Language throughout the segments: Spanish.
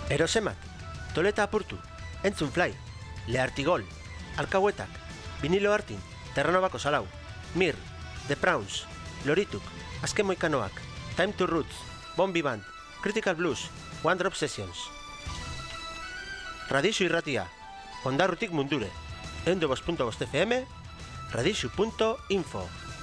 Erosemat, Toleta apurtu, Entzun Fly, Leartigol, Alcahuetak, Vinilo Artin, Terranobako Salau, Mir, The Prawns, Lorituk, Azken Moikanoak, Time to Roots, Bombi Band, Critical Blues, One Drop Sessions. Radixu irratia, Ondarrutik mundure, 102.5 FM, radixu.info.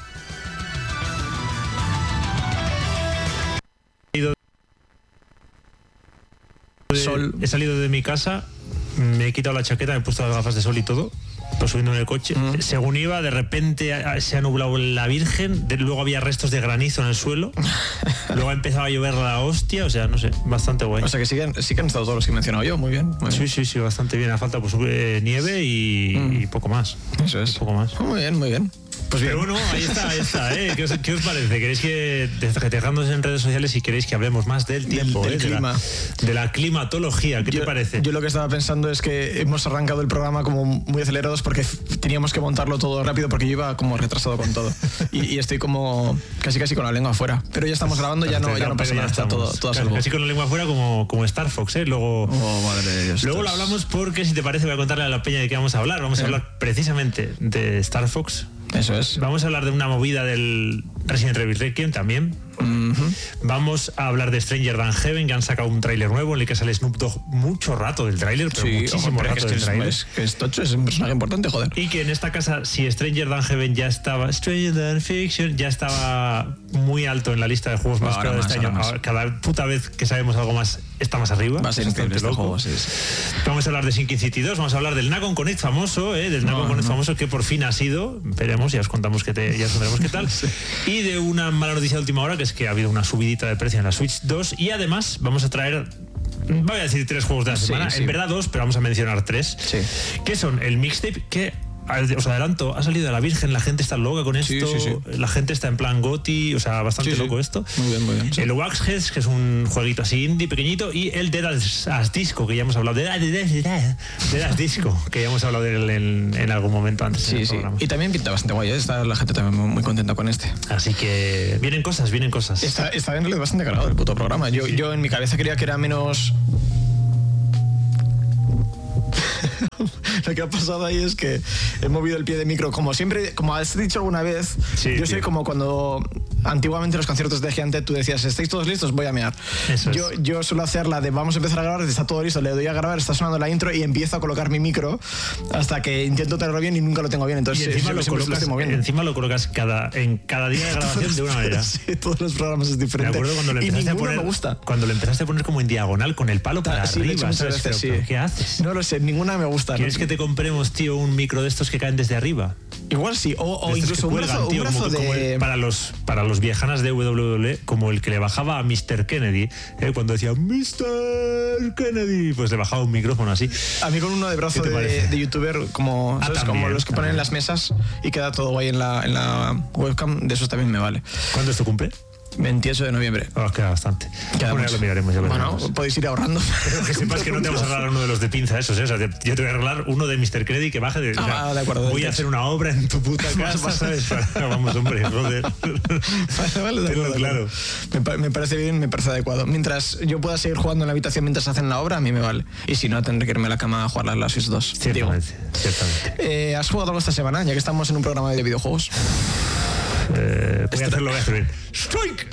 He salido de mi casa, me he quitado la chaqueta, me he puesto las gafas de sol y todo, pues subiendo en el coche. Según iba, de repente se ha nublado la Virgen, luego había restos de granizo en el suelo, luego ha empezado a llover la hostia, o sea, no sé, bastante guay. O sea que sí que han estado todos los que he mencionado yo, muy bien. Sí, bastante bien. Ha falta pues nieve y poco más. Eso es. Poco más. Muy bien. Pues bien. Pero bueno, ahí está. ¿Qué os parece? ¿Queréis que, dejándonos en redes sociales, si queréis que hablemos más del tiempo, del clima? De la climatología, ¿qué te parece? Yo lo que estaba pensando es que hemos arrancado el programa como muy acelerados porque teníamos que montarlo todo rápido porque yo iba como retrasado con todo. y estoy como casi con la lengua afuera. Pero ya estamos grabando, ya no pasa nada, está todo a salvo. Casi con la lengua afuera como Star Fox, ¿eh? Luego, madre de Dios. Luego lo hablamos porque, si te parece, voy a a la peña de qué vamos a hablar. Vamos a hablar precisamente de Star Fox. Eso es. Vamos a hablar de una movida del Resident Evil Requiem también. Vamos a hablar de Stranger Than Heaven, que han sacado un tráiler nuevo en el que sale Snoop Dogg mucho rato del tráiler, pero muchísimo rato del tráiler. Es tocho, es un personaje importante, joder. Y que en esta casa, si Stranger Than Heaven ya estaba, Stranger Than Fiction ya estaba muy alto en la lista de juegos más esperados de este año. Cada puta vez que sabemos algo más, está más arriba. Va a ser increíble este juego, sí. Vamos a hablar de Sinking City 2, vamos a hablar del Nacon Connect famoso, del Nacon Connect famoso que por fin ha sido, veremos, ya os contamos ya os contaremos qué tal. Sí. Y de una mala noticia de última hora, que es que ha habido una subidita de precio en la Switch 2, y además vamos a traer, voy a decir 3 juegos de la semana, en verdad 2, pero vamos a mencionar 3, que son el mixtape, que os adelanto, ha salido de la Virgen, la gente está loca con esto, la gente está en plan goti, o sea, bastante loco esto. Muy bien. El Waxheads, que es un jueguito así indie pequeñito, y el Dead as Disco, que ya hemos hablado de Dead as Disco, que ya hemos hablado de él en algún momento antes en el programa. Y también pinta bastante guay, está la gente también muy contenta con este. Así que vienen cosas. Está en realidad bastante cargado el puto programa. Yo en mi cabeza creía que era menos... Lo que ha pasado ahí es que he movido el pie de micro, como siempre, como has dicho alguna vez. Yo soy como cuando antiguamente en los conciertos de Gigante tú decías, ¿estáis todos listos? Voy a mear. Yo suelo hacer la de vamos a empezar a grabar, está todo listo, le doy a grabar, está sonando la intro y empiezo a colocar mi micro hasta que intento tenerlo bien y nunca lo tengo bien. Entonces encima lo colocas en cada día de grabación de una manera. Sí, todos los programas es diferente. Me acuerdo cuando lo empezaste a poner, me gusta. Cuando lo empezaste a poner como en diagonal con el palo para arriba. ¿Qué haces? No lo sé, ninguna me gusta. ¿Quieres que te compremos, tío, un micro de estos que caen desde arriba? Igual sí, o incluso un brazo de... Para los viejanas de WWE, como el que le bajaba a Mr. Kennedy, cuando decía Mr. Kennedy, pues le bajaba un micrófono así. A mí con uno de brazo de youtuber, como los que ponen en las mesas y queda todo guay en la webcam, de esos también me vale. ¿Cuándo es tu cumple? 28 de noviembre. Queda bastante. Ya lo miraremos. Bueno, podéis ir ahorrando. Pero que sepas que no te vas a regalar uno de los de pinza esos, O sea, yo te voy a regalar uno de Mr. Credit que baje de... de acuerdo. Voy a hacer una obra en tu puta casa, ¿sabes? Vamos, hombre, joder. Vale, de acuerdo. Claro. Me parece bien, me parece adecuado. Mientras yo pueda seguir jugando en la habitación mientras hacen la obra, a mí me vale. Y si no, tendré que irme a la cama a jugar a las Switch 2. Ciertamente. ¿Has jugado algo esta semana, ya que estamos en un programa de videojuegos? Voy a hacerlo, Strike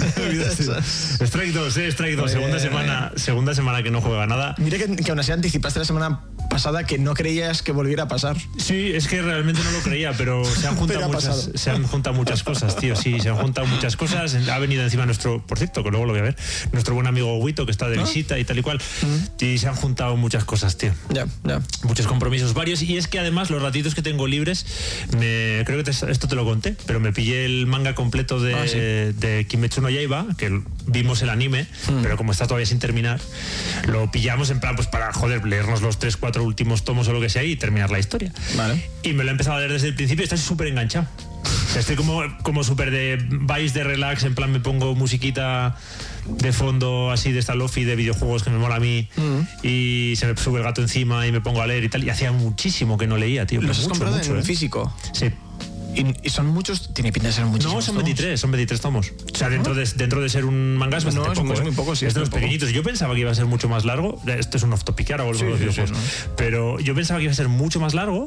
2, Strike 2, segunda semana que no juega nada. Mira que aún así anticipaste la semana pasada que no creías que volviera a pasar. Sí, es que realmente no lo creía, pero se han juntado muchas cosas, tío. Sí, se han juntado muchas cosas. Ha venido encima por cierto, que luego lo voy a ver, nuestro buen amigo Huito, que está de visita y tal y cual. Y se han juntado muchas cosas, tío. Ya. Muchos compromisos varios. Y es que además los ratitos que tengo libres, creo que esto te lo conté, pero me pillé el manga completo de Kimetsu no Yaiba, que vimos el anime, pero como está todavía sin terminar, lo pillamos en plan, pues para, leernos los 3-4 últimos tomos o lo que sea y terminar la historia. Vale. Y me lo he empezado a leer desde el principio y estoy súper enganchado. Estoy como súper de vibes de relax, en plan me pongo musiquita de fondo así de esta lofi de videojuegos que me mola a mí y se me sube el gato encima y me pongo a leer y tal. Y hacía muchísimo que no leía, tío. ¿Los has comprado en físico? Sí. Y son muchos, tiene pinta de ser muchísimos. No, son 23 tomos. O sea, dentro de ser un manga es bastante poco. Es muy poco, sí. Es de los pequeñitos. Yo pensaba que iba a ser mucho más largo. Esto es un off-topic, ahora volvemos a los videojuegos. ¿No? Pero yo pensaba que iba a ser mucho más largo.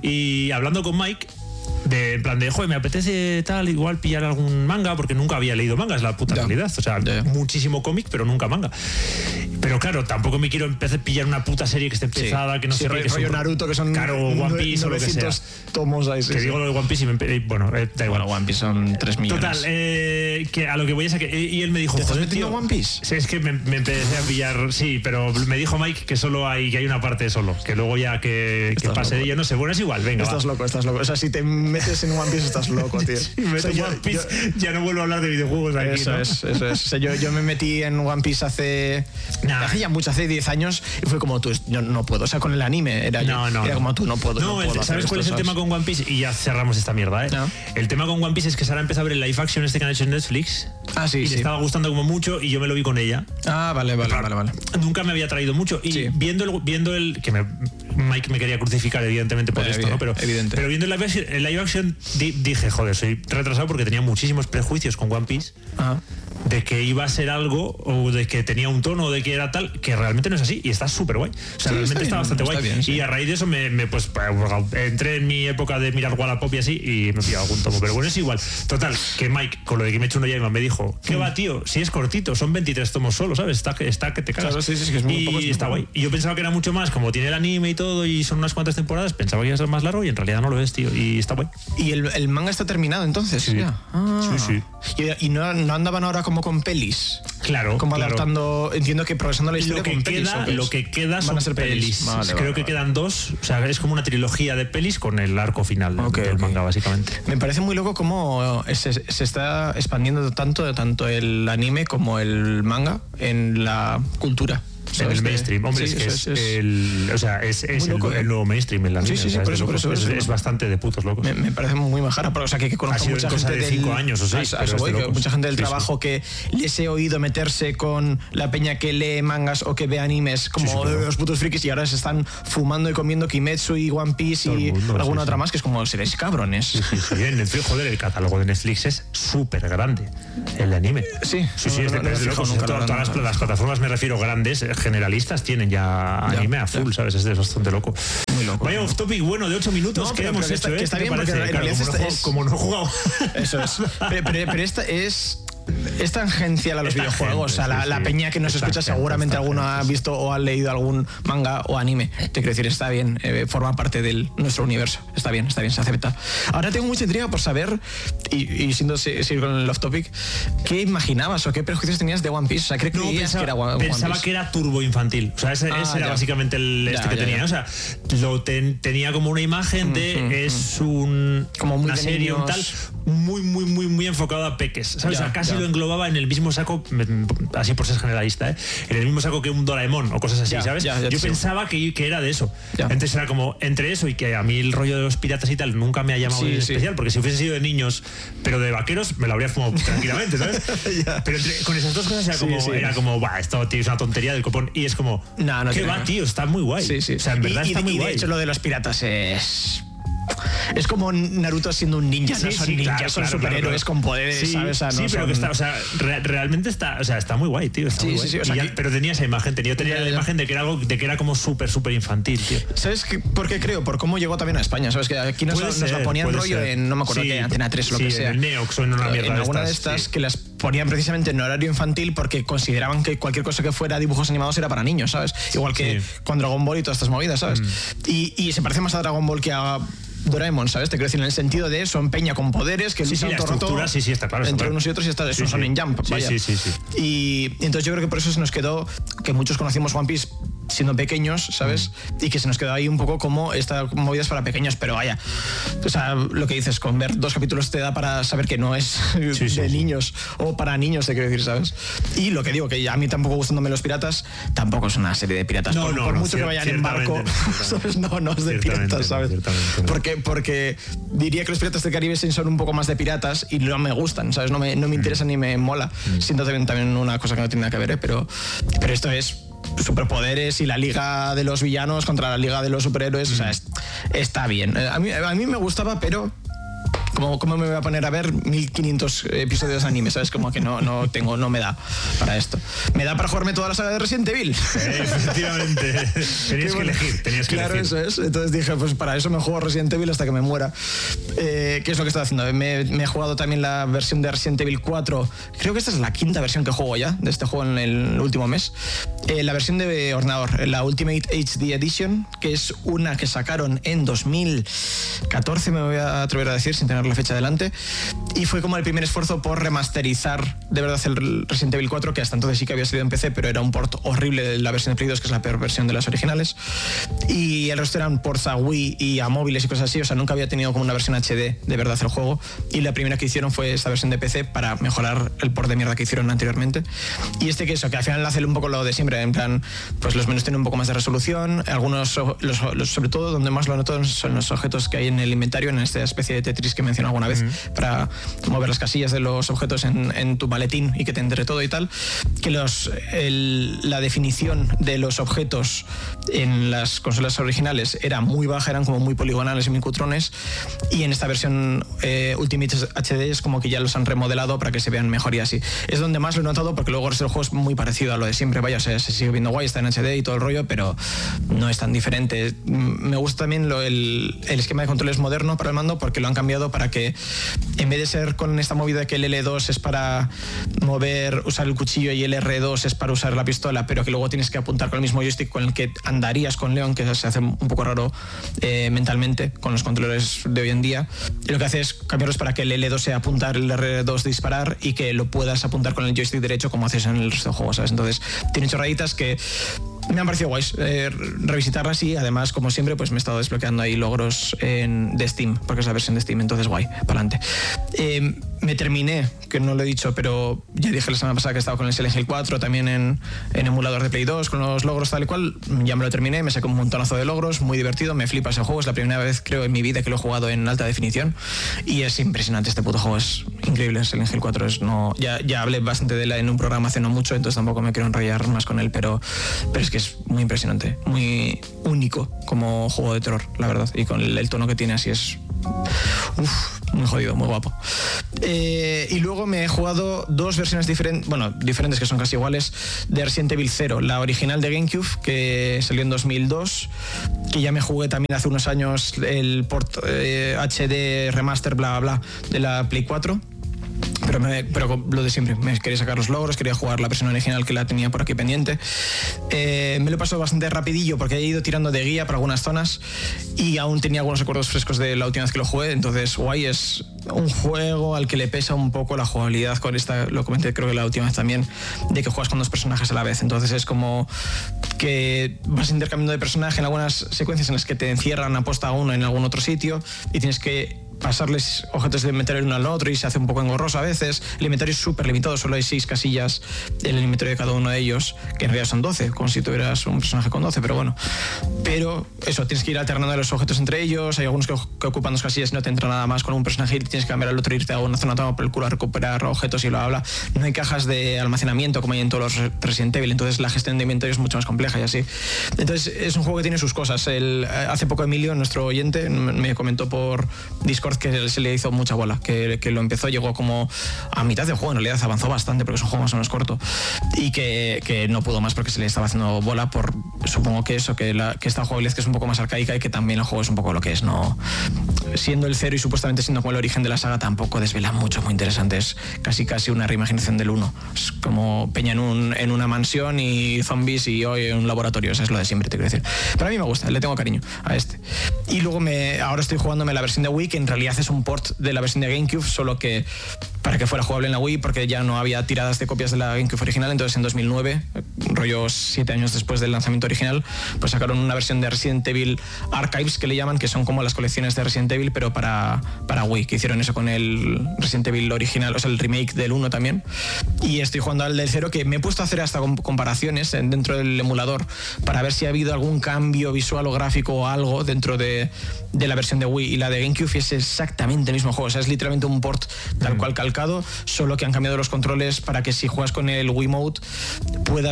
Y hablando con Mike, en plan de, joder, me apetece tal, igual pillar algún manga, porque nunca había leído manga, es la puta realidad. O sea, muchísimo cómic, pero nunca manga. Pero claro, tampoco me quiero empezar a pillar una puta serie que esté empezada, que no sé qué. Rollo Naruto, que son One Piece o lo que sea. Tomos ahí, que digo lo de One Piece y bueno, da igual. Bueno, One Piece son 3 millones. Total, que a lo que voy es a que... Y él me dijo, ¿te estás metiendo One Piece? Sí, es que me empecé a pillar, sí, pero me dijo Mike que solo hay una parte solo, que luego ya que pase de ella, no sé, bueno, es igual, venga. Estás loco. O sea, si te metes en One Piece estás loco, tío. One Piece, ya no vuelvo a hablar de videojuegos aquí. Eso es. O sea, yo me metí en One Piece hace ya mucho, hace 10 años, y fue como tú, yo no puedo. O sea, con el anime era como tú, no puedo. ¿Sabes cuál es el tema con One Piece? Y ya cerramos esta mierda, No. El tema con One Piece es que Sara empezó a ver el live action que han hecho en Netflix. Sí. Le estaba gustando como mucho y yo me lo vi con ella. Vale. Nunca me había traído mucho. Y viendo el que Mike me quería crucificar, evidentemente, por esto, ¿no? Pero viendo el live action dije, joder, soy retrasado porque tenía muchísimos prejuicios con One Piece. De que iba a ser algo, o de que tenía un tono, o de que era tal, que realmente no es así, y está súper guay. O sea, realmente está bastante guay. Bien, y a raíz de eso pues entré en mi época de mirar Wallapop y así, y me pillé algún tomo. Pero bueno, es igual. Total, que Mike, con lo de Kimetsu no Yaiba, me dijo, ¿qué va, tío? Si es cortito, son 23 tomos solo, ¿sabes? Está que te cagas. Claro, sí, que es muy poco. Y está guay. Y yo pensaba que era mucho más, como tiene el anime y todo, y son unas cuantas temporadas, pensaba que iba a ser más largo, y en realidad no lo es, tío. Y está guay. ¿Y el manga está terminado entonces? Sí. Sí. ¿Y no andaban ahora como con pelis? Claro. Como adaptando, entiendo que progresando la historia con pelis. Lo que queda van son a ser pelis. Creo que quedan 2. O sea, es como una trilogía de pelis con el arco final del manga, básicamente. Me parece muy loco cómo se está expandiendo tanto el anime como el manga en la cultura. En el mainstream, hombre, es el nuevo mainstream en la anime. Sí, por eso. Es bastante de putos locos. Me parece muy majara, pero o sea, que conozco mucha gente de 5 años o 6. Mucha gente del trabajo que les he oído meterse con la peña que lee mangas o que ve animes como los putos frikis, y ahora se están fumando y comiendo Kimetsu y One Piece y alguna otra más, que es como, seréis cabrones. Sí. En Netflix, joder, el catálogo de Netflix es súper grande. El anime. Sí, es de locos. Todas las plataformas, me refiero, grandes, generalistas, tienen ya anime a full, ¿sabes? Es bastante loco. Muy loco. Vaya off topic, bueno, de 8 minutos que hemos hecho, que está bien, porque en realidad como no he jugado. Eso es. Pero esta es tangencial a los videojuegos. O sea, la peña que nos escucha seguramente alguno ha visto o ha leído algún manga o anime. Te quiero decir, está bien, forma parte de nuestro universo. Está bien, se acepta. Ahora tengo mucha intriga por saber, y siendo seguir con el off topic, ¿qué imaginabas o qué prejuicios tenías de One Piece? O sea, ¿crees que pensaba, que era One Piece? Pensaba que era turbo infantil. O sea, ese era básicamente el que tenía. O sea, tenía como una imagen de es una serie un tal muy enfocado a peques, ¿sabes? O sea, casi lo englobaba en el mismo saco, así por ser generalista, en el mismo saco que un Doraemon o cosas así, ¿sabes? Yo pensaba que era de eso. Entonces era como entre eso y que a mí el rollo de los piratas y tal nunca me ha llamado en especial, porque si hubiese sido de niños, pero de vaqueros, me lo habría fumado tranquilamente, ¿sabes? Pero con esas dos cosas era como, esto, tío, es una tontería del copón. Y es como, ¿qué va, tío? Está muy guay. O sea, en verdad está muy guay. De hecho, lo de los piratas es como Naruto siendo un ninja, no son ninjas, son superhéroes con poderes, ¿sabes? Pero que está, o sea, realmente está muy guay, tío. Está muy guay. O sea, pero tenía esa imagen, tenía la imagen de que era como súper infantil, tío. ¿Sabes por qué creo? Por cómo llegó también a España, ¿sabes? Que aquí nos la ponían rollo en, no me acuerdo qué, Antena 3 o lo que sea. En el Neox o en una mierda en alguna de estas que las ponían precisamente en horario infantil porque consideraban que cualquier cosa que fuera dibujos animados era para niños, ¿sabes? Igual que con Dragon Ball y todas estas movidas, ¿sabes? Y se parece más a Dragon Ball que a Doraemon, ¿sabes? Te quiero decir, en el sentido de son peña con poderes que luchan todo el rato está claro, entre unos y otros, y eso son en Jump, vaya. Y entonces yo creo que por eso se nos quedó, que muchos conocimos One Piece siendo pequeños, ¿sabes? Y que se nos quedó ahí un poco como esta movida es para pequeños, pero vaya, o sea, lo que dices, con ver 2 capítulos te da para saber que no es de niños o para niños, te quiero decir, ¿sabes? Y lo que digo, que a mí tampoco gustándome los piratas, tampoco es una serie de piratas, por mucho que vayan en barco, ¿sabes? No es de piratas, ¿sabes? Porque diría que los piratas del Caribe son un poco más de piratas y no me gustan, ¿sabes? No me interesan ni me mola. Siento también una cosa que no tiene nada que ver, pero esto es superpoderes y la liga de los villanos contra la liga de los superhéroes, o sea, está bien. A mí me gustaba, pero ¿Cómo me voy a poner a ver 1500 episodios de anime? ¿Sabes? Como que no me da para esto. Me da para jugarme toda la saga de Resident Evil. Efectivamente. Tenías que elegir. Claro, eso es. Entonces dije, pues para eso me juego Resident Evil hasta que me muera. ¿Qué es lo que estoy haciendo? Me he jugado también la versión de Resident Evil 4. Creo que esta es la 5ª versión que juego ya de este juego en el último mes. La versión de ordenador, la Ultimate HD Edition, que es una que sacaron en 2014, me voy a atrever a decir, sin tener la fecha delante, y fue como el primer esfuerzo por remasterizar de verdad el Resident Evil 4, que hasta entonces sí que había salido en PC, pero era un port horrible de la versión de Play 2, que es la peor versión de las originales, y el resto eran ports a Wii y a móviles y cosas así. O sea, nunca había tenido como una versión HD de verdad el juego, y la primera que hicieron fue esta versión de PC para mejorar el port de mierda que hicieron anteriormente. Y que eso, que al final hace un poco lo de siempre, en plan, pues los menús tienen un poco más de resolución, algunos, sobre todo donde más lo noto son los objetos que hay en el inventario, en esta especie de Tetris que mencioné alguna vez, para mover las casillas de los objetos en tu maletín y que te entre todo y tal, que la definición de los objetos en las consolas originales era muy baja, eran como muy poligonales y muy cutrones, y en esta versión Ultimate HD es como que ya los han remodelado para que se vean mejor y así. Es donde más lo he notado, porque luego el juego es muy parecido a lo de siempre, vaya, o sea, se sigue viendo guay, está en HD y todo el rollo, pero no es tan diferente. Me gusta también el esquema de controles moderno para el mando, porque lo han cambiado para que, en vez de ser con esta movida que el L2 es para usar el cuchillo y el R2 es para usar la pistola, pero que luego tienes que apuntar con el mismo joystick con el que andarías con Leon, que se hace un poco raro mentalmente con los controles de hoy en día, y lo que hace es cambiarlos para que el L2 sea apuntar, el R2 disparar, y que lo puedas apuntar con el joystick derecho como haces en el resto del juego, ¿sabes? Entonces tiene chorraditas que me han parecido guays revisitarlas, y además, como siempre, pues me he estado desbloqueando ahí logros de Steam, porque es la versión de Steam, entonces guay, para adelante. Me terminé, que no lo he dicho, pero ya dije la semana pasada que he estado con el Silent Hill 4 también en emulador de Play 2, con los logros tal y cual. Ya me lo terminé, me saqué un montonazo de logros, muy divertido, me flipa ese juego, es la primera vez creo en mi vida que lo he jugado en alta definición, y es impresionante, este puto juego es increíble. Silent Hill 4 ya hablé bastante de él en un programa hace no mucho, entonces tampoco me quiero enrollar más con él, pero es que es muy impresionante, muy único como juego de terror, la verdad, y con el tono que tiene así es muy jodido, muy guapo. Y luego me he jugado dos versiones diferentes, que son casi iguales, de Resident Evil 0, la original de GameCube, que salió en 2002, que ya me jugué también hace unos años el port HD remaster bla bla de la Play 4. Pero lo de siempre, me quería sacar los logros, quería jugar la versión original que la tenía por aquí pendiente. Me lo he pasado bastante rapidillo porque he ido tirando de guía por algunas zonas y aún tenía algunos recuerdos frescos de la última vez que lo jugué. Entonces, guay, es un juego al que le pesa un poco la jugabilidad con esta, lo comenté creo que la última vez también, de que juegas con dos personajes a la vez. Entonces es como que vas intercambiando de personaje en algunas secuencias en las que te encierran a posta a uno en algún otro sitio y tienes que pasarles objetos del inventario uno al otro y se hace un poco engorroso a veces. El inventario es súper limitado, solo hay 6 casillas en el inventario de cada uno de ellos, que en realidad son 12, como si tuvieras un personaje con 12, pero bueno. Pero eso, tienes que ir alternando los objetos entre ellos, hay algunos que ocupan 2 casillas y no te entra nada más con un personaje y tienes que cambiar al otro, irte a una zona, toma por el culo a recuperar objetos y bla bla. No hay cajas de almacenamiento como hay en todos los Resident Evil, entonces la gestión de inventario es mucho más compleja y así. Entonces es un juego que tiene sus cosas. Hace poco Emilio, nuestro oyente, me comentó por Discord que se le hizo mucha bola, que lo empezó, llegó como a mitad del juego, en realidad avanzó bastante porque es un juego más o menos corto y que no pudo más porque se le estaba haciendo bola por, supongo que eso, que esta jugabilidad que es un poco más arcaica y que también el juego es un poco lo que es, no siendo el 0 y supuestamente siendo como el origen de la saga, tampoco desvela mucho, muy interesante, es casi una reimaginación del 1, es como peña en una mansión y zombies y hoy en un laboratorio, eso es lo de siempre, te quiero decir, pero a mí me gusta, le tengo cariño a este. Y luego ahora estoy jugándome la versión de Wii, que en realidad es un port de la versión de GameCube, solo que para que fuera jugable en la Wii, porque ya no había tiradas de copias de la GameCube original. Entonces en 2009, rollo 7 años después del lanzamiento original, pues sacaron una versión de Resident Evil Archives, que le llaman, que son como las colecciones de Resident Evil, pero para Wii, que hicieron eso con el Resident Evil original, o sea, el remake del 1 también. Y estoy jugando al del 0, que me he puesto a hacer hasta comparaciones dentro del emulador para ver si ha habido algún cambio visual o gráfico o algo dentro de la versión de Wii y la de GameCube. Es exactamente el mismo juego, o sea, es literalmente un port tal cual calcado, solo que han cambiado los controles para que si juegas con el Wii Mode puedas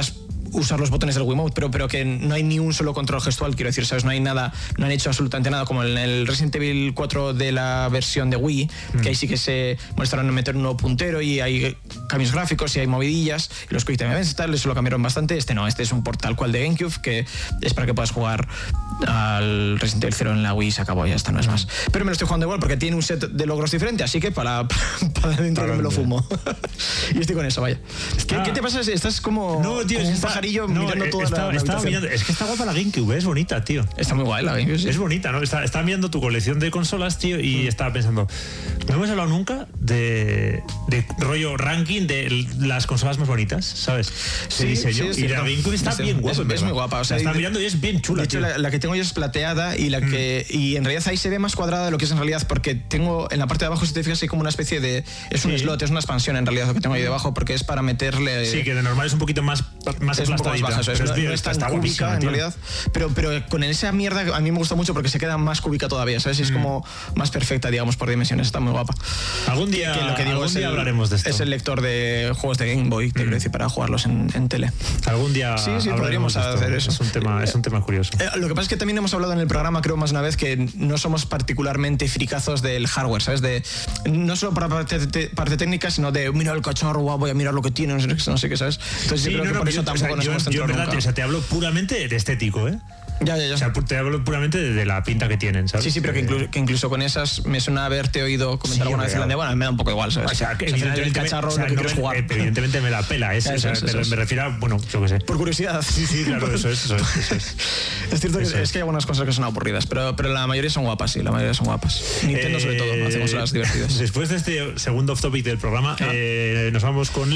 usar los botones del Wiimote, pero que no hay ni un solo control gestual, quiero decir, ¿sabes? No han hecho absolutamente nada, como en el Resident Evil 4 de la versión de Wii, que ahí sí que se mostraron en meter un nuevo puntero y hay cambios gráficos y hay movidillas, y los Quick Time Events y tal, eso lo cambiaron bastante. Este es un port tal cual de GameCube, que es para que puedas jugar al Resident Evil 0 en la Wii y se acabó, ya está, no es más. Pero me lo estoy jugando igual porque tiene un set de logros diferente, así que para dentro que me lo fumo. Y estoy con eso, vaya. ¿Qué te pasa? Estás como, no, tío, como un pajarillo mirando toda la habitación. Es que está guapa la GameCube, es bonita, tío. Está muy guay la GameCube, sí. Es bonita, ¿no? Estaba mirando tu colección de consolas, tío, y estaba pensando, no hemos hablado nunca de rollo ranking de las consolas más bonitas, ¿sabes? Sí, diseño. Sí, y la GameCube está bien guapa. Es muy guapa. O sea, está mirando y es bien chula. De hecho, la que tengo yo es plateada y y en realidad ahí se ve más cuadrada de lo que es en realidad, porque tengo en la parte de abajo, si te fijas, hay como una especie de... Es un slot, es una expansión en realidad lo que tengo ahí debajo, porque es para meterle... Sí, que de normal es un poquito más es un poco más baja, eso no es tan cúbica en realidad, pero con esa mierda a mí me gusta mucho porque se queda más cúbica todavía, ¿sabes? Es como más perfecta, digamos, por dimensiones, está muy guapa. Algún día, lo que digo hablaremos de esto. Es el lector de juegos de Game Boy, te quiero decir, para jugarlos en tele. Algún día sí, podríamos hacer eso. Es un tema curioso. Lo que pasa es que también hemos hablado en el programa, creo más una vez, que no somos particularmente fricazos del hardware, ¿sabes? No solo para parte técnica, sino de mira el cacharro, voy a mirar lo que tiene, no sé qué, ¿sabes? Entonces yo creo que por eso tampoco nos hemos centrado nunca. O sea, te hablo puramente de estético, ¿eh? Ya. O sea, te hablo puramente de la pinta que tienen, ¿sabes? Sí, pero que incluso con esas me suena haberte oído comentar alguna vez en la bueno, me da un poco igual, ¿sabes? O sea, que el cacharro lo que quieres jugar. Evidentemente me la pela, me refiero a, bueno, yo qué sé. Por curiosidad. Sí, claro, eso es. Es cierto que es que hay algunas cosas que son aburridas, pero la mayoría son guapas, sí, la mayoría son guapas. Nintendo sobre todo, hacemos las divertidas. Después de este segundo off topic del programa, nos vamos con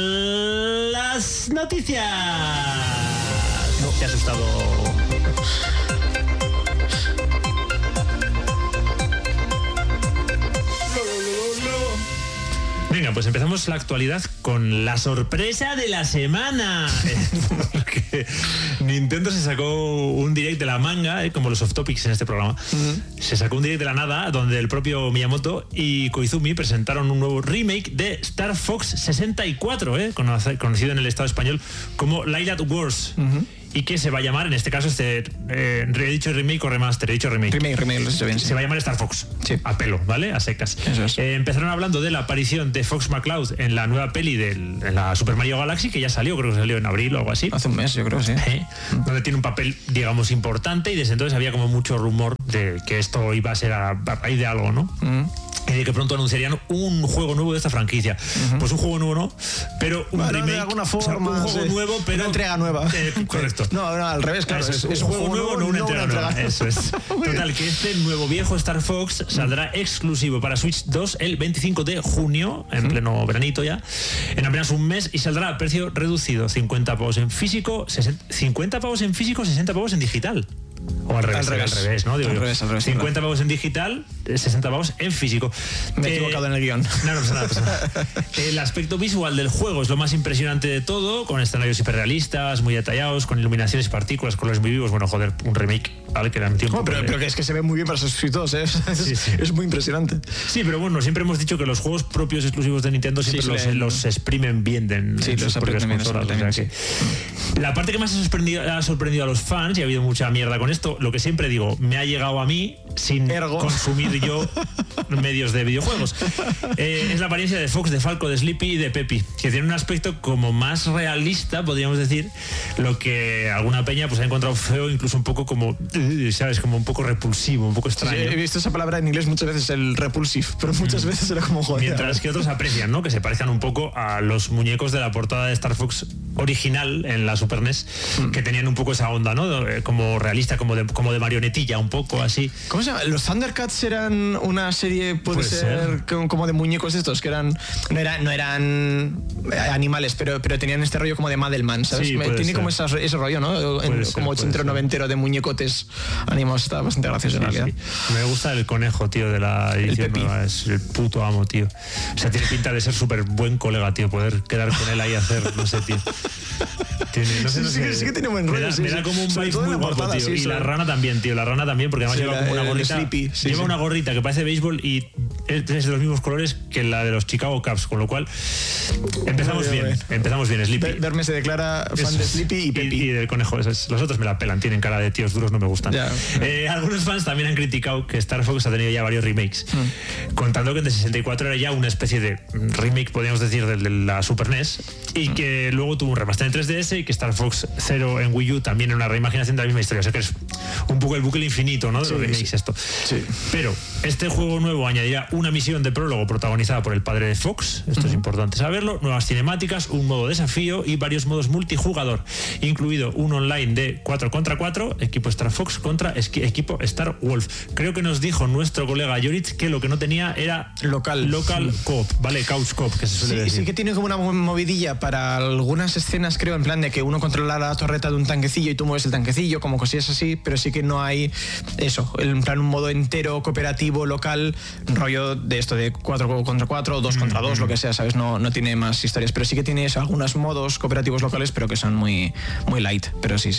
las noticias. No, te he asustado. Venga, pues empezamos la actualidad con la sorpresa de la semana. Porque Nintendo se sacó un direct de la manga, como los off topics en este programa. Se sacó un direct de la nada donde el propio Miyamoto y Koizumi presentaron un nuevo remake de Star Fox 64, conocido en el estado español como Lylat Wars. Y que se va a llamar, en este caso, he dicho remake o remaster, he dicho remake. Remake, lo he dicho bien. Se va a llamar Star Fox, a pelo, ¿vale? A secas. Eso es. Empezaron hablando de la aparición de Fox McCloud en la nueva peli en la Super Mario Galaxy, que ya salió, creo que salió en abril o algo así. Hace un mes, yo creo, sí. Donde tiene un papel, digamos, importante, y desde entonces había como mucho rumor de que esto iba a ser a raíz de algo, ¿no? Y de que pronto anunciarían un juego nuevo de esta franquicia. Pues un juego nuevo no, pero un remake. De alguna forma, un juego nuevo, pero una entrega nueva. Correcto. No, al revés, claro. Es un juego nuevo, no una entrega nueva. Eso es. Total, que este nuevo viejo Star Fox saldrá exclusivo para Switch 2 el 25 de junio, en pleno veranito ya, en apenas un mes, y saldrá a precio reducido, 50 pavos en físico, 60 pavos en digital. O al revés, ¿no? Digo al revés, 50 pavos en digital, 60 pavos en físico. Me he equivocado en el guión. No pasa nada. El aspecto visual del juego es lo más impresionante de todo, con escenarios hiperrealistas, muy detallados, con iluminaciones y partículas, colores muy vivos. Bueno, joder, un remake, ¿vale? Que dan tiempo. Pero que es que se ve muy bien para sus exclusivos, ¿eh? Es muy impresionante. Sí, pero bueno, siempre hemos dicho que los juegos propios exclusivos de Nintendo siempre los exprimen bien en sus propias consolas. O sea que la parte que más ha sorprendido a los fans, y ha habido mucha mierda con esto, lo que siempre digo, me ha llegado a mí sin consumir yo medios de videojuegos, es la apariencia de Fox, de Falco, de Sleepy y de Peppy, que tiene un aspecto como más realista, podríamos decir, lo que alguna peña pues ha encontrado feo, incluso un poco como, ¿sabes? Como un poco repulsivo, un poco extraño. Sí, he visto esa palabra en inglés muchas veces, el repulsive, pero muchas veces era como joder. Mientras que otros aprecian, ¿no? Que se parezcan un poco a los muñecos de la portada de Star Fox original en la Super NES, que tenían un poco esa onda, ¿no? Como realista, como de marionetilla, un poco así. ¿Cómo se llama? Los Thundercats eran una serie, puede ser como de muñecos estos, que no eran animales, pero tenían este rollo como de Madelman, ¿sabes? Sí, tiene como ese rollo, ¿no? Como ochentero noventero de muñecotes animados, está bastante gracioso en realidad. Sí. Me gusta el conejo, tío, de la edición nueva, es el puto amo, tío. O sea, tiene pinta de ser súper buen colega, tío, poder quedar con él ahí a hacer, no sé, tío. Sí que tiene buen rollo. Me da como un vibe muy guapo, tío. Y la rana también, tío. La rana también, porque además lleva como una gorrita. Sleepy, lleva una gorrita que parece béisbol y es de los mismos colores que la de los Chicago Cubs, con lo cual empezamos bien, Sleepy. Verme se declara fan de Sleepy y Pepi. Y del conejo, los otros me la pelan, tienen cara de tíos duros, no me gustan. Algunos fans también han criticado que Star Fox ha tenido ya varios remakes, contando que el de 64 era ya una especie de remake, podríamos decir, del de la Super NES, y que luego tuvo un remaster en 3DS, y que Star Fox 0 en Wii U también era una reimaginación de la misma historia. O sea que es un poco el bucle infinito, ¿no? De los remakes esto. Sí. Pero este juego nuevo añadirá una misión de prólogo protagonizada por el padre de Fox, esto es importante saberlo, nuevas cinemáticas, un modo desafío y varios modos multijugador, incluido un online de 4 contra 4, equipo Star Fox contra equipo Star Wolf. Creo que nos dijo nuestro colega Yoritz que lo que no tenía era local co-op, ¿vale? Couch co-op, que se suele decir. Sí que tiene como una movidilla para algunas escenas, creo, en plan de que uno controla la torreta de un tanquecillo y tú mueves el tanquecillo, como cosillas así, pero sí que no hay eso, en plan un modo entero cooperativo local, rollo de esto de 4 contra 4, 2 contra 2, lo que sea, ¿sabes? No tiene más historias, pero sí que tiene eso, algunos modos cooperativos locales, pero que son muy light, pero sí.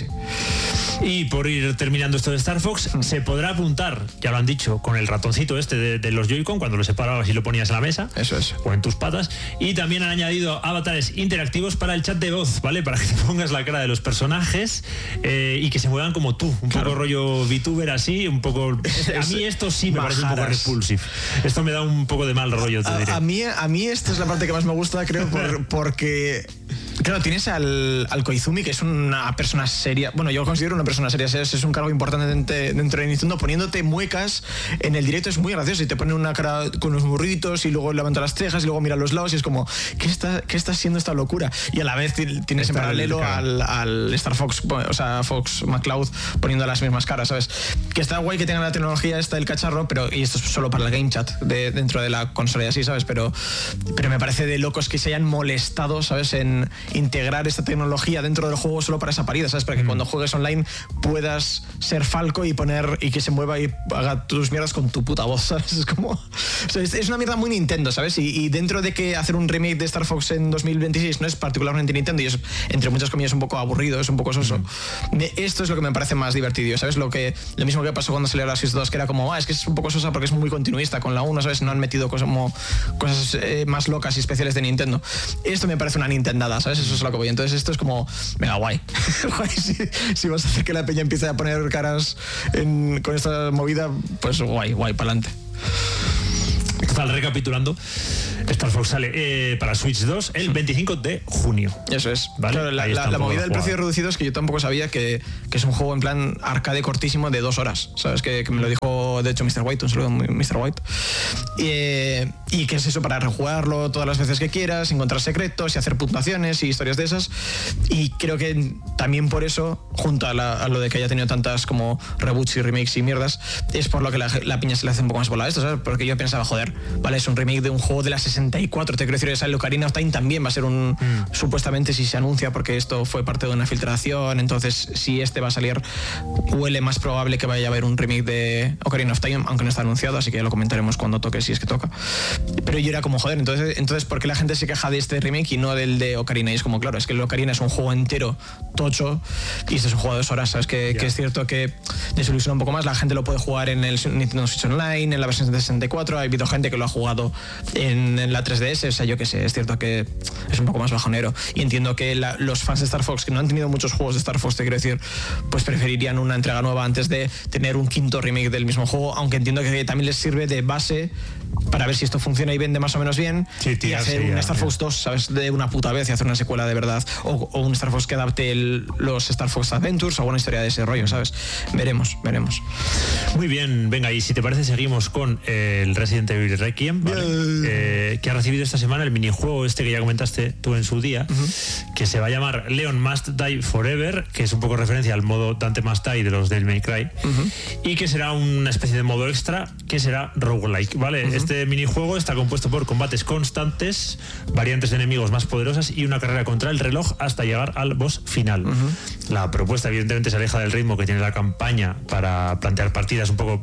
Y por ir terminando esto de Star Fox, se podrá apuntar, ya lo han dicho, con el ratoncito este de los Joy-Con, cuando lo separabas y lo ponías en la mesa. Eso es. O en tus patas. Y también han añadido avatares interactivos para el chat de voz, ¿vale? Para que te pongas la cara de los personajes y que se muevan como tú. Un poco rollo VTuber así, un poco... A mí esto sí me parece un poco repulsive. Esto me da un poco de mal rollo, te diré. A mí esta es la parte que más me gusta, creo, porque... Claro, tienes al Koizumi, que es una persona seria. Bueno, yo lo considero una persona seria. Es un cargo importante dentro de Nintendo. Poniéndote muecas en el directo es muy gracioso. Y te pone una cara con los burritos y luego levanta las cejas y luego mira a los lados y es como, ¿qué está siendo esta locura? Y a la vez tienes en paralelo al Star Fox, o sea, Fox McCloud poniendo las mismas caras, ¿sabes? Que está guay que tengan la tecnología esta del cacharro, y esto es solo para el game chat dentro de la consola y así, ¿sabes? Pero me parece de locos que se hayan molestado, ¿sabes? En integrar esta tecnología dentro del juego solo para esa parida, ¿sabes? Para que cuando juegues online puedas ser Falco y que se mueva y haga tus mierdas con tu puta voz, ¿sabes? Es como... O sea, es una mierda muy Nintendo, ¿sabes? Y dentro de que hacer un remake de Star Fox en 2026 no es particularmente Nintendo y es, entre muchas comillas, un poco aburrido, es un poco soso. Esto es lo que me parece más divertido, ¿sabes? Lo mismo que pasó cuando salió la Switch 2, que era como, es que es un poco sosa porque es muy continuista con la 1, ¿sabes? No han metido cosas más locas y especiales de Nintendo. Esto me parece una Nintendada, ¿sabes? Eso es lo que voy. Entonces esto es como, venga, guay. si vas a hacer que la peña empiece a poner caras con esta movida, pues guay, para adelante. Total, recapitulando, Star Fox sale para Switch 2 el 25 de junio. Eso es. ¿Vale? Claro, la movida del precio reducido es que yo tampoco sabía que es un juego en plan arcade cortísimo de 2 horas. ¿Sabes? Que me lo dijo, de hecho, Mr. White, un saludo Mr. White. Y que es eso, para rejugarlo todas las veces que quieras, encontrar secretos y hacer puntuaciones y historias de esas. Y creo que también por eso, junto a lo de que haya tenido tantas como reboots y remakes y mierdas, es por lo que la piña se le hace un poco más bola a esto, ¿sabes? Porque yo pensaba, joder, vale, es un remake de un juego de la 64, te quiero decir, esa Ocarina of Time también va a ser supuestamente, si se anuncia, porque esto fue parte de una filtración, entonces si este va a salir, huele más probable que vaya a haber un remake de Ocarina of Time, aunque no está anunciado, así que ya lo comentaremos cuando toque, si es que toca. Pero yo era como, joder, entonces ¿por qué la gente se queja de este remake y no del de Ocarina? Y es como, claro, es que el Ocarina es un juego entero tocho y este es un juego de 2 horas, ¿sabes? Que es cierto que desilusiona un poco más, la gente lo puede jugar en el Nintendo Switch Online, en la versión de 64, ha habido gente que lo ha jugado en la 3DS, o sea, yo qué sé, es cierto que es un poco más bajonero y entiendo que los fans de Star Fox, que no han tenido muchos juegos de Star Fox, te quiero decir, pues preferirían una entrega nueva antes de tener un quinto remake del mismo juego, aunque entiendo que también les sirve de base para ver si esto funciona y vende más o menos bien, y hacer un Star Fox 2, ¿sabes? De una puta vez y hacer una secuela de verdad, o un Star Fox que adapte los Star Fox Adventures o alguna historia de ese rollo, ¿sabes? Veremos. Muy bien, venga, y si te parece seguimos con el Resident Evil Requiem, ¿vale? Que ha recibido esta semana el minijuego este que ya comentaste tú en su día, que se va a llamar Leon Must Die Forever, que es un poco referencia al modo Dante Must Die de los Devil May Cry, y que será una especie de modo extra que será roguelike, ¿vale? Este minijuego está compuesto por combates constantes, variantes de enemigos más poderosas y una carrera contra el reloj hasta llegar al boss final. La propuesta evidentemente se aleja del ritmo que tiene la campaña para plantear partidas un poco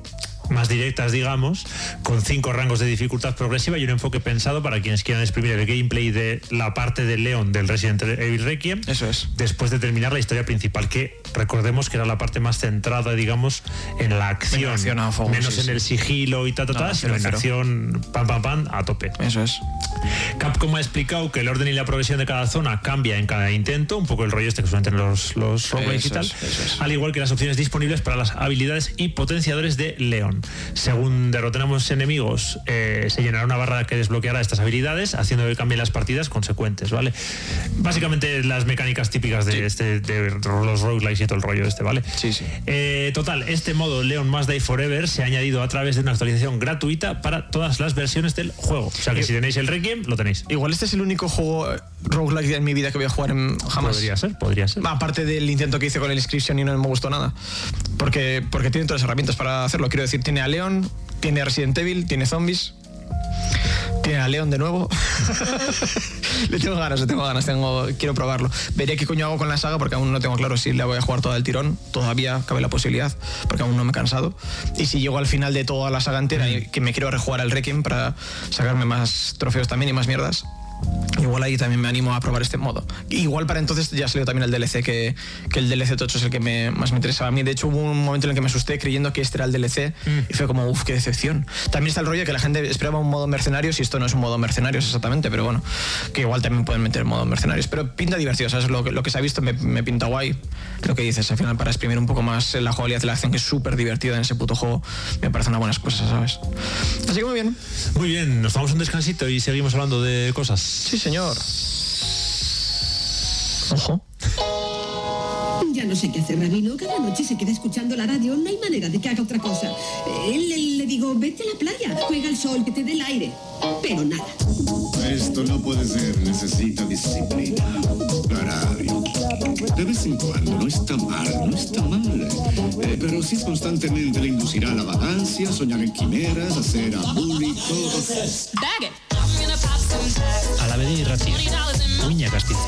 más directas, digamos, con 5 rangos de dificultad progresiva y un enfoque pensado para quienes quieran exprimir el gameplay de la parte de Leon del Resident Evil Requiem. Eso es. Después de terminar la historia principal, que recordemos que era la parte más centrada, digamos, en la acción, menos en el sigilo y sino en acción, pam, a tope. Eso es. Capcom ha explicado que el orden y la progresión de cada zona cambia en cada intento, un poco el rollo este que suelen tener los roguelikes y tal, al igual que las opciones disponibles para las habilidades y potenciadores de Leon. Según derrotemos enemigos, se llenará una barra que desbloqueará estas habilidades, haciendo que cambien las partidas consecuentes, ¿vale? Básicamente las mecánicas típicas de los roguelikes y todo el rollo este, ¿vale? Sí. Total, este modo Leon Must Die Forever se ha añadido a través de una actualización gratuita para todas las versiones del juego. O sea que si tenéis el Requiem, lo tenéis. Igual este es el único juego roguelike en mi vida que voy a jugar jamás. Podría ser. Aparte del intento que hice con el Inscription y no me gustó nada. Porque tiene todas las herramientas para hacerlo. Quiero decir, tiene a Leon, tiene a Resident Evil, tiene zombies, tiene a Leon de nuevo. Le tengo ganas, quiero probarlo. Veré qué coño hago con la saga porque aún no tengo claro si la voy a jugar toda el tirón. Todavía cabe la posibilidad porque aún no me he cansado. Y si llego al final de toda la saga entera y que me quiero rejugar al Requiem para sacarme más trofeos también y más mierdas, igual ahí también me animo a probar este modo. Igual para entonces ya salió también el DLC, que el DLC tocho es el que más me interesaba a mí. De hecho hubo un momento en el que me asusté creyendo que este era el DLC y fue como, qué decepción. También está el rollo que la gente esperaba un modo mercenarios y esto no es un modo mercenarios exactamente, pero bueno, que igual también pueden meter modo mercenarios. Pero pinta divertido, ¿sabes? Lo que se ha visto me pinta guay. Lo que dices, al final, para exprimir un poco más la jugabilidad de la acción, que es súper divertida en ese puto juego, me parece una buena cosa, ¿sabes? Así que muy bien. Muy bien, nos tomamos un descansito y seguimos hablando de cosas. Sí, señor. Ojo. Ya no sé qué hacer, Rabino. Cada noche se queda escuchando la radio. No hay manera de que haga otra cosa. Le digo, vete a la playa, juega al sol, que te dé el aire. Pero nada. Esto no puede ser. Necesita disciplina. La radio. De vez en cuando no está mal. Pero si es constantemente le inducirá a la vagancia, soñar en quimeras, hacer abúlicos. A la vez y Racier, Uña Castice.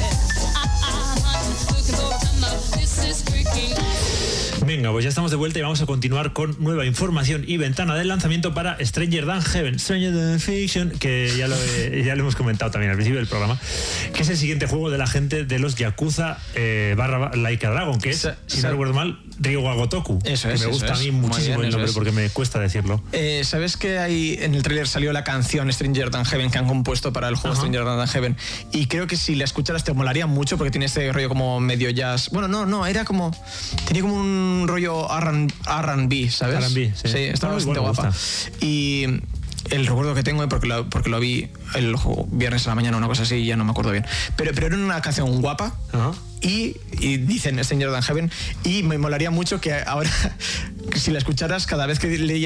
Venga, pues ya estamos de vuelta y vamos a continuar con nueva información y ventana de lanzamiento para Stranger Than Heaven, Stranger Than Fiction, que ya lo hemos comentado también al principio del programa, que es el siguiente juego de la gente de los Yakuza / Like a Dragon, que es, si no recuerdo mal, Ryuga Gotoku. Eso es. Me gusta a mí muchísimo el nombre porque me cuesta decirlo. ¿Sabes que en el tráiler salió la canción Stranger Than Heaven que han compuesto para el juego Stranger Than Heaven? Y creo que si la escucharas te molaría mucho porque tiene este rollo como medio jazz. Bueno, no, era como... Tenía como un rollo R&B, ¿sabes? R&B, sí. Sí, estaba bastante guapa. Y el recuerdo que tengo, porque lo vi el viernes a la mañana, una cosa así, ya no me acuerdo bien. Pero era una canción guapa. Y dicen Stranger Than Heaven, y me molaría mucho que ahora, si la escucharas, cada vez que